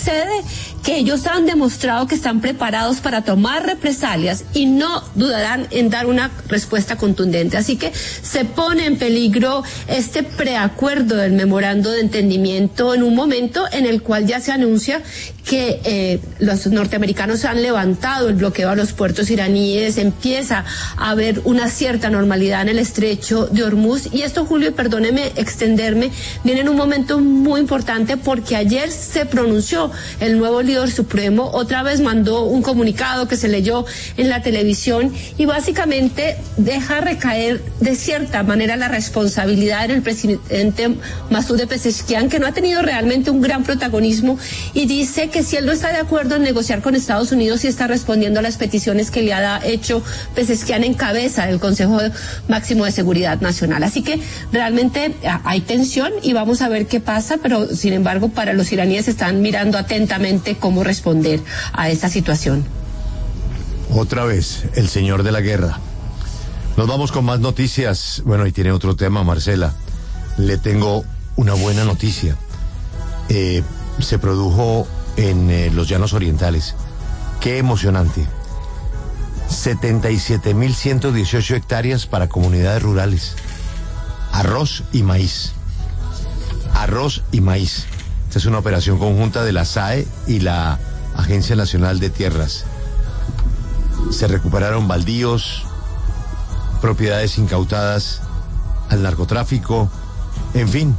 sucede? Que ellos han demostrado que están preparados para tomar represalias y no dudarán en dar una respuesta contundente. Así que se pone en peligro este preacuerdo del memorando de entendimiento en un momento en el cual ya se anuncia que los norteamericanos han levantado el bloqueo a los puertos iraníes, empieza a haber una cierta normalidad en el estrecho de Hormuz, y esto, Julio, perdóneme extenderme, viene en un momento muy importante porque ayer se pronunció el nuevo líder supremo, otra vez mandó un comunicado que se leyó en la televisión y básicamente deja recaer de cierta manera la responsabilidad en el presidente Masoud Pezeshkian, que no ha tenido realmente un gran protagonismo, y dice que si él no está de acuerdo en negociar con Estados Unidos, sí está respondiendo a las peticiones que le ha hecho Pezeshkian en cabeza del Consejo Máximo de Seguridad Nacional. Así que realmente hay tensión y vamos a ver qué pasa, pero sin embargo para los iraníes están mirando atentamente cómo responder a esta situación. Otra vez, el señor de la guerra. Nos vamos con más noticias. Bueno, y tiene otro tema, Marcela. Le tengo una buena noticia. Se produjo en los Llanos Orientales. Qué emocionante. 77.118 hectáreas para comunidades rurales. Arroz y maíz. Arroz y maíz. Esta es una operación conjunta de la SAE y la Agencia Nacional de Tierras. Se recuperaron baldíos, propiedades incautadas al narcotráfico, en fin.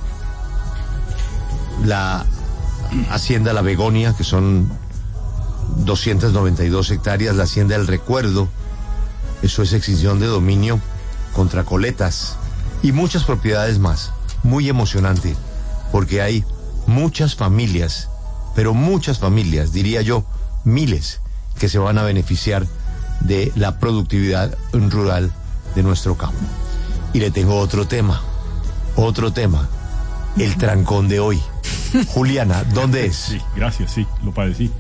La Hacienda La Begonia, que son 292 hectáreas, la Hacienda El Recuerdo, eso es extinción de dominio contra coletas, y muchas propiedades más. Muy emocionante, porque hay muchas familias, pero muchas familias, diría yo, miles, que se van a beneficiar de la productividad rural de nuestro campo. Y le tengo otro tema, el trancón de hoy. Juliana, ¿dónde es? Sí, gracias, sí, lo padecí.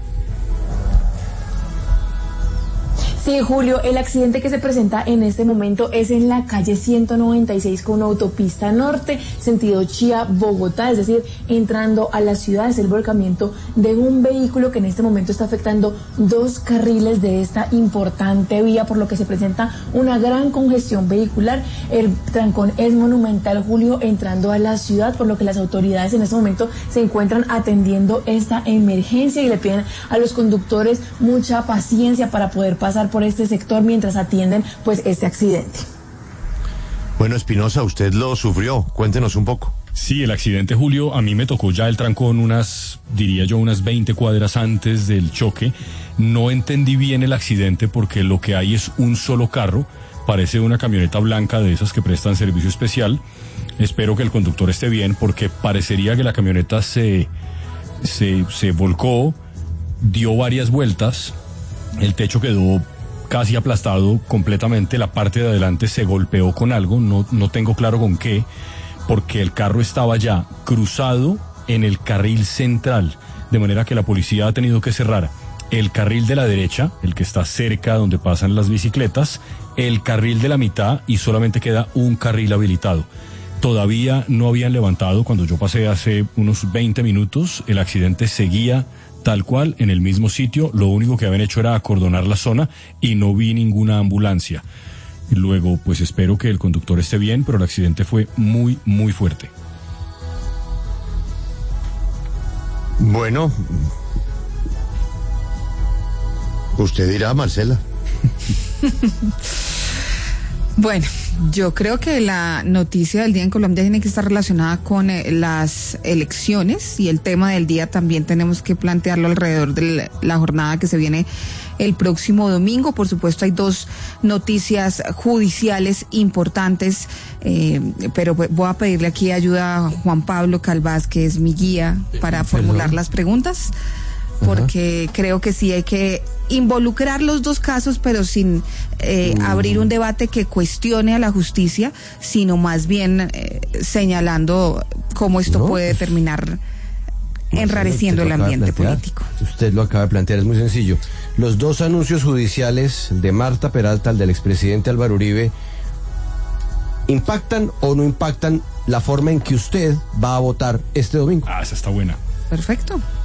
Sí, Julio, el accidente que se presenta en este momento es en la calle 196 con autopista norte, sentido Chía-Bogotá, es decir, entrando a la ciudad. Es el volcamiento de un vehículo que en este momento está afectando 2 carriles de esta importante vía, por lo que se presenta una gran congestión vehicular. El trancón es monumental, Julio, entrando a la ciudad, por lo que las autoridades en este momento se encuentran atendiendo esta emergencia y le piden a los conductores mucha paciencia para poder pasar por este sector mientras atienden pues este accidente. Bueno, Espinosa, usted lo sufrió, cuéntenos un poco. Sí, el accidente, Julio, a mí me tocó ya el trancón unas 20 cuadras antes del choque. No entendí bien el accidente porque lo que hay es un solo carro, parece una camioneta blanca de esas que prestan servicio especial. Espero que el conductor esté bien porque parecería que la camioneta se volcó, dio varias vueltas, el techo quedó casi aplastado completamente, la parte de adelante se golpeó con algo, no tengo claro con qué, porque el carro estaba ya cruzado en el carril central, de manera que la policía ha tenido que cerrar el carril de la derecha, el que está cerca donde pasan las bicicletas, el carril de la mitad, y solamente queda un carril habilitado. Todavía no habían levantado, cuando yo pasé hace unos 20 minutos, el accidente seguía tal cual en el mismo sitio. Lo único que habían hecho era acordonar la zona y no vi ninguna ambulancia. Y luego, pues espero que el conductor esté bien, pero el accidente fue muy, muy fuerte. Bueno, usted dirá, Marcela. Bueno, yo creo que la noticia del día en Colombia tiene que estar relacionada con las elecciones, y el tema del día también tenemos que plantearlo alrededor de la jornada que se viene el próximo domingo. Por supuesto, hay 2 noticias judiciales importantes, pero voy a pedirle aquí ayuda a Juan Pablo Calvás, que es mi guía para formular las preguntas, porque creo que sí hay que involucrar los 2 casos, pero sin abrir un debate que cuestione a la justicia, sino más bien señalando cómo esto puede terminar enrareciendo el ambiente político. Usted lo acaba de plantear, es muy sencillo. Los 2 anuncios judiciales de Marta Peralta, el del expresidente Álvaro Uribe, ¿impactan o no impactan la forma en que usted va a votar este domingo? Esa está buena. Perfecto.